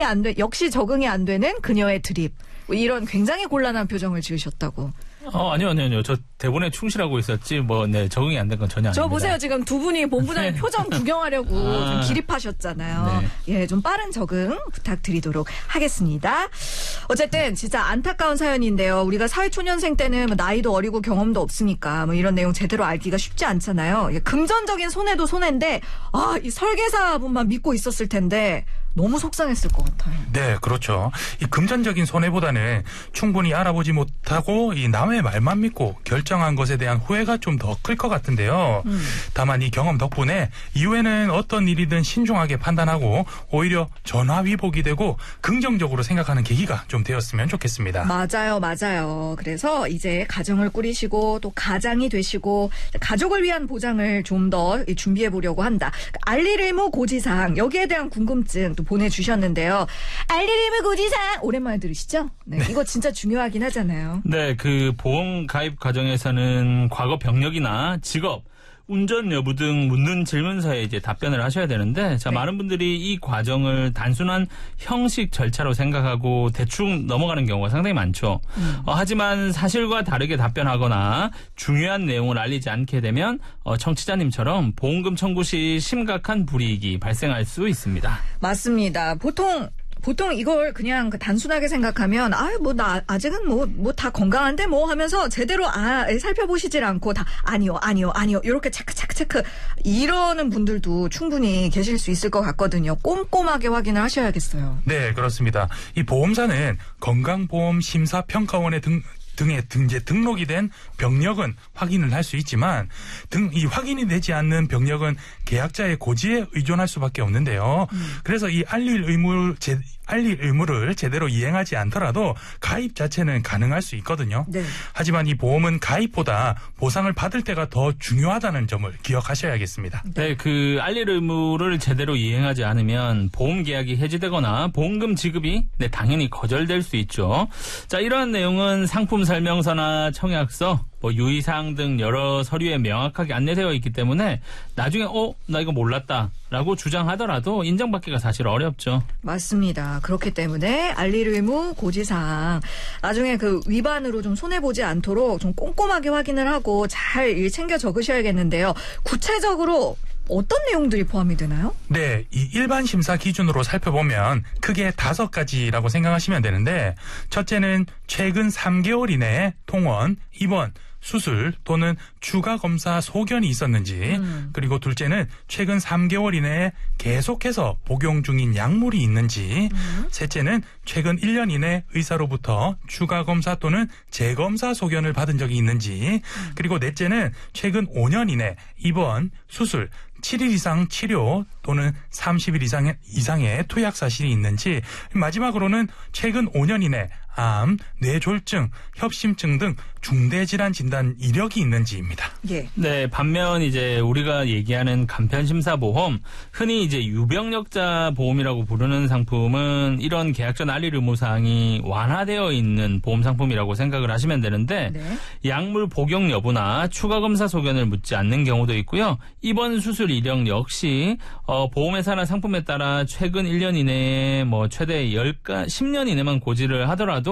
역시 적응이 안 되는 그녀의 드립. 이런 굉장히 곤란한 표정을 지으셨다고. 아니요. 저 대본에 충실하고 있었지, 적응이 안 된 건 전혀 아닙니다. 저 보세요. 지금 두 분이 본부장의 표정 구경하려고 좀 기립하셨잖아요. 네. 예, 좀 빠른 적응 부탁드리도록 하겠습니다. 어쨌든 진짜 안타까운 사연인데요. 우리가 사회초년생 때는 나이도 어리고 경험도 없으니까 이런 내용 제대로 알기가 쉽지 않잖아요. 금전적인 손해도 손해인데, 이 설계사분만 믿고 있었을 텐데, 너무 속상했을 것 같아요. 네, 그렇죠. 이 금전적인 손해보다는 충분히 알아보지 못하고 이 남의 말만 믿고 결정한 것에 대한 후회가 좀 더 클 것 같은데요. 다만 이 경험 덕분에 이후에는 어떤 일이든 신중하게 판단하고 오히려 전화위복이 되고 긍정적으로 생각하는 계기가 좀 되었으면 좋겠습니다. 맞아요. 그래서 이제 가정을 꾸리시고 또 가장이 되시고 가족을 위한 보장을 좀 더 준비해 보려고 한다. 알릴의무 고지사항, 여기에 대한 궁금증 또 보내주셨는데요. 알릴의무 고지사항 오랜만에 들으시죠? 네, 이거 진짜 중요하긴 하잖아요. 네, 그 보험 가입 과정에서는 과거 병력이나 직업, 운전 여부 등 묻는 질문서에 이제 답변을 하셔야 되는데, 자, 네. 많은 분들이 이 과정을 단순한 형식 절차로 생각하고 대충 넘어가는 경우가 상당히 많죠. 하지만 사실과 다르게 답변하거나 중요한 내용을 알리지 않게 되면 청취자님처럼 보험금 청구 시 심각한 불이익이 발생할 수 있습니다. 맞습니다. 보통 이걸 그냥 단순하게 생각하면 나 아직은 다 건강한데 하면서 제대로 살펴보시질 않고 다 아니요 이렇게 체크 이러는 분들도 충분히 계실 수 있을 것 같거든요. 꼼꼼하게 확인을 하셔야겠어요. 네, 그렇습니다. 이 보험사는 건강보험심사평가원에 등에 등록이 된 병력은 확인을 할 수 있지만 이 확인이 되지 않는 병력은 계약자의 고지에 의존할 수밖에 없는데요. 그래서 이 알릴 의무를 제대로 이행하지 않더라도 가입 자체는 가능할 수 있거든요. 네. 하지만 이 보험은 가입보다 보상을 받을 때가 더 중요하다는 점을 기억하셔야겠습니다. 네, 그 알릴 의무를 제대로 이행하지 않으면 보험 계약이 해지되거나 보험금 지급이 당연히 거절될 수 있죠. 자, 이러한 내용은 상품 설명서나 청약서, 유의사항 등 여러 서류에 명확하게 안내되어 있기 때문에 나중에 나 이거 몰랐다라고 주장하더라도 인정받기가 사실 어렵죠. 맞습니다. 그렇기 때문에 알릴 의무 고지사항 나중에 그 위반으로 좀 손해보지 않도록 좀 꼼꼼하게 확인을 하고 잘 챙겨 적으셔야겠는데요. 구체적으로 어떤 내용들이 포함이 되나요? 네, 이 일반 심사 기준으로 살펴보면 크게 5가지라고 생각하시면 되는데, 첫째는 최근 3개월 이내에 통원, 입원, 수술 또는 추가 검사 소견이 있었는지, 그리고 둘째는 최근 3개월 이내에 계속해서 복용 중인 약물이 있는지, 셋째는 최근 1년 이내 의사로부터 추가 검사 또는 재검사 소견을 받은 적이 있는지, 그리고 넷째는 최근 5년 이내 입원, 수술, 7일 이상 치료 또는 30일 이상의 투약 사실이 있는지, 마지막으로는 최근 5년 이내 암, 뇌졸중, 협심증 등 중대질환 진단 이력이 있는지입니다. 예. 네, 반면 이제 우리가 얘기하는 간편심사보험, 흔히 이제 유병력자 보험이라고 부르는 상품은 이런 계약 전 알릴 의무 사항이 완화되어 있는 보험 상품이라고 생각을 하시면 되는데, 네. 약물 복용 여부나 추가 검사 소견을 묻지 않는 경우도 있고요. 입원 수술 이력 역시 보험회사나 상품에 따라 최근 1년 이내에 최대 10년 이내만 고지를 하더라도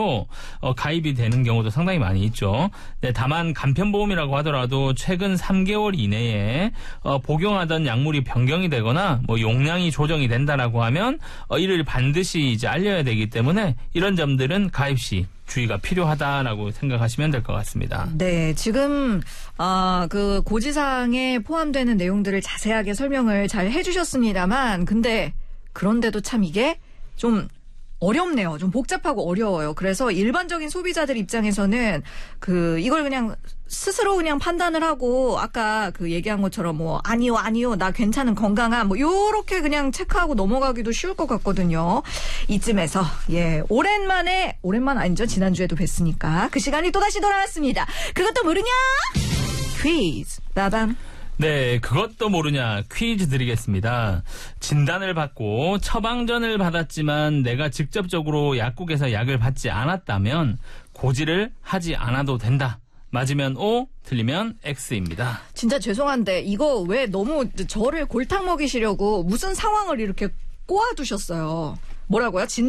가입이 되는 경우도 상당히 많이 있죠. 네, 다만 간편보험이라고 하더라도 최근 3개월 이내에 복용하던 약물이 변경이 되거나 용량이 조정이 된다라고 하면 이를 반드시 이제 알려야 되기 때문에 이런 점들은 가입 시 주의가 필요하다라고 생각하시면 될 것 같습니다. 네, 지금 그 고지사항에 포함되는 내용들을 자세하게 설명을 잘 해주셨습니다만, 근데 그런데도 참 이게 좀 어렵네요. 좀 복잡하고 어려워요. 그래서 일반적인 소비자들 입장에서는 이걸 그냥 스스로 그냥 판단을 하고 아까 얘기한 것처럼 아니요 나 괜찮은 건강한 요렇게 그냥 체크하고 넘어가기도 쉬울 것 같거든요. 이쯤에서 오랜만 아니죠. 지난주에도 뵀으니까 그 시간이 또다시 돌아왔습니다. 그것도 모르냐? 퀴즈 따단. 네, 그것도 모르냐 퀴즈 드리겠습니다. 진단을 받고 처방전을 받았지만 내가 직접적으로 약국에서 약을 받지 않았다면 고지를 하지 않아도 된다. 맞으면 O, 틀리면 X입니다. 진짜 죄송한데 이거 왜 너무 저를 골탕 먹이시려고 무슨 상황을 이렇게 꼬아두셨어요. 뭐라고요?